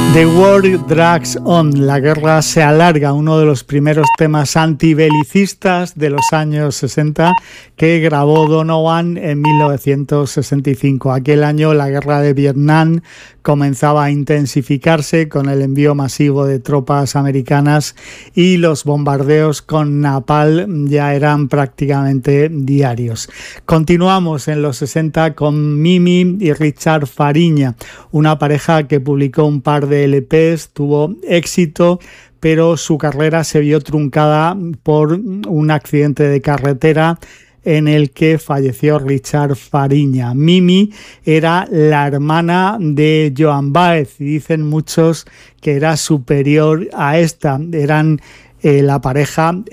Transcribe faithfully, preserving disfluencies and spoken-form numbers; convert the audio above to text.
The War Drags On, la guerra se alarga, uno de los primeros temas antibelicistas de los años sesenta que grabó Donovan en mil novecientos sesenta y cinco. Aquel año la guerra de Vietnam comenzaba a intensificarse con el envío masivo de tropas americanas y los bombardeos con napalm ya eran prácticamente diarios. Continuamos en los sesenta con Mimi y Richard Fariña, una pareja que publicó un par de L Pes, tuvo éxito, pero su carrera se vio truncada por un accidente de carretera en el que falleció Richard Fariña. Mimi era la hermana de Joan Baez y dicen muchos que era superior a esta. Eran eh, la pareja